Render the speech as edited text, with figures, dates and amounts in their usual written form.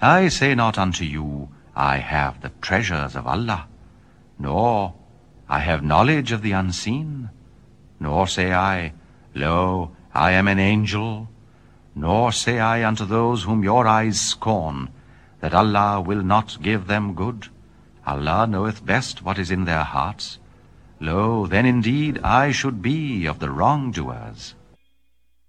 I say not unto you, I have the treasures of Allah, nor I have knowledge of the unseen, nor say I, Lo, I am an angel, nor say I unto those whom your eyes scorn, that Allah will not give them good. Allah knoweth best what is in their hearts. Lo, then indeed I should be of the wrongdoers.